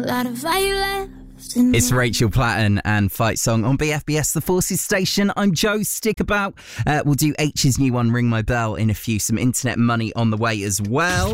lot of violence. It's Rachel Platten and Fight Song on BFBS, the Forces station. I'm Joe. Stick about. We'll do H's new one, Ring My Bell, in a few. Some internet money on the way as well.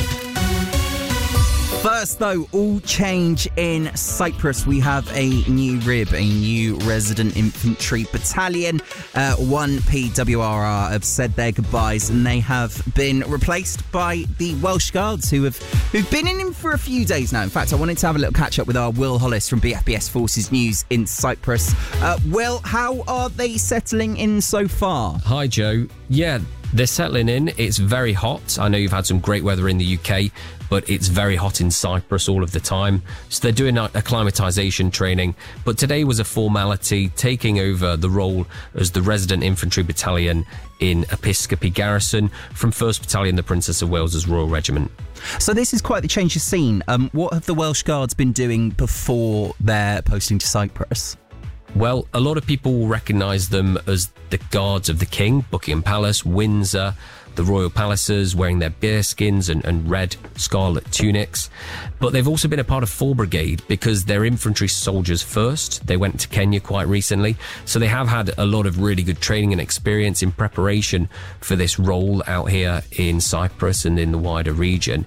First, though, all change in Cyprus. We have a new RIB, a new resident infantry battalion. One PWRR have said their goodbyes, and they have been replaced by the Welsh Guards, who've been in for a few days now. In fact, I wanted to have a little catch up with our Will Hollis from BFBS Forces News in Cyprus. Will, how are they settling in so far? Hi, Joe. Yeah, they're settling in. It's very hot. I know you've had some great weather in the UK, but it's very hot in Cyprus all of the time. So they're doing acclimatisation training. But today was a formality, taking over the role as the resident infantry battalion in Episcopi Garrison from 1st Battalion, the Princess of Wales's Royal Regiment. So this is quite the change of scene. What have the Welsh Guards been doing before their posting to Cyprus? Well, a lot of people will recognise them as the guards of the King, Buckingham Palace, Windsor, the royal palaces, wearing their bearskins and red scarlet tunics. But they've also been a part of 4 Brigade because they're infantry soldiers first. They went to Kenya quite recently. So they have had a lot of really good training and experience in preparation for this role out here in Cyprus and in the wider region.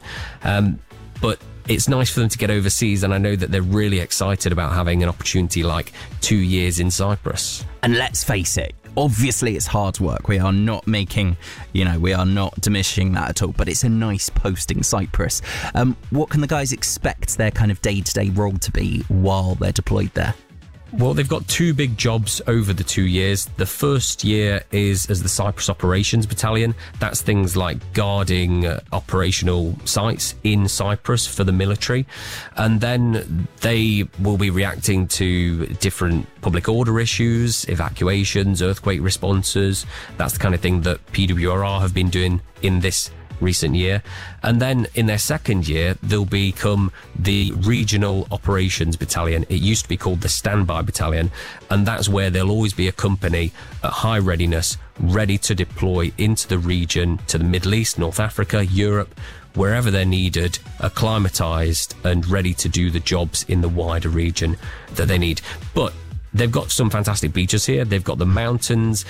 But it's nice for them to get overseas, and I know that they're really excited about having an opportunity like 2 years in Cyprus. And let's face it, obviously it's hard work. We are not we are not diminishing that at all, but it's a nice post in Cyprus. What can the guys expect their kind of day-to-day role to be while they're deployed there? Well, they've got 2 big jobs over the 2 years. The first year is as the Cyprus Operations Battalion. That's things like guarding operational sites in Cyprus for the military. And then they will be reacting to different public order issues, evacuations, earthquake responses. That's the kind of thing that PWRR have been doing in this recent year. And then in their second year, they'll become the Regional Operations Battalion. It used to be called the Standby Battalion, and that's where there'll always be a company at high readiness, ready to deploy into the region, to the Middle East, North Africa, Europe, wherever they're needed, acclimatised and ready to do the jobs in the wider region that they need. But they've got some fantastic beaches here. They've got the mountains.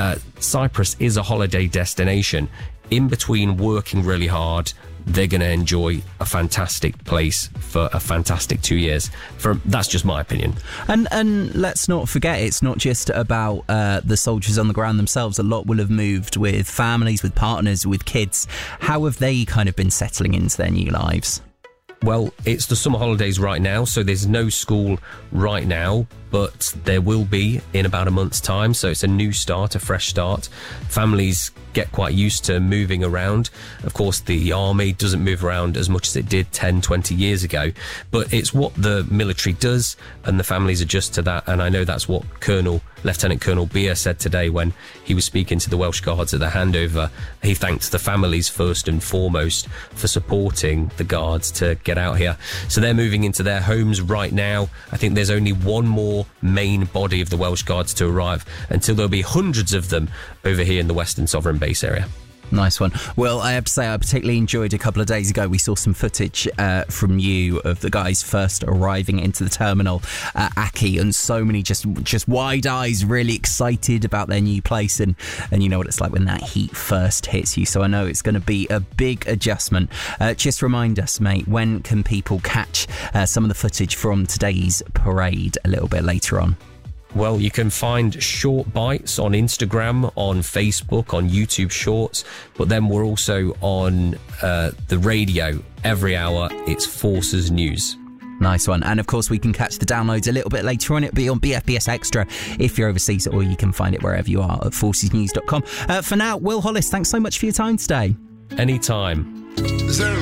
Cyprus is a holiday destination. In between working really hard, they're going to enjoy a fantastic place for a fantastic 2 years. That's just my opinion. And let's not forget, it's not just about the soldiers on the ground themselves. A lot will have moved with families, with partners, with kids. How have they kind of been settling into their new lives? Well, it's the summer holidays right now, so there's no school right now, but there will be in about a month's time. So it's a new start, a fresh start. Families get quite used to moving around. Of course, the army doesn't move around as much as it did 10, 20 years ago, but it's what the military does, and the families adjust to that. And I know that's what Lieutenant Colonel Beer said today when he was speaking to the Welsh Guards at the handover. He thanked the families first and foremost for supporting the Guards to get out here. So they're moving into their homes right now. I think there's only one more main body of the Welsh Guards to arrive until there'll be hundreds of them over here in the Western Sovereign Base area. Nice one. Well, I have to say, I particularly enjoyed a couple of days ago. We saw some footage from you of the guys first arriving into the terminal at Aki, and so many just wide eyes, really excited about their new place. And you know what it's like when that heat first hits you. So I know it's going to be a big adjustment. Just remind us, mate, when can people catch some of the footage from today's parade a little bit later on? Well, you can find short bites on Instagram, on Facebook, on YouTube Shorts, but then we're also on the radio every hour. It's Forces News. Nice one. And of course, we can catch the downloads a little bit later on. It'll be on BFBS Extra if you're overseas, or you can find it wherever you are at forcesnews.com. For now, Will Hollis, thanks so much for your time today. Anytime.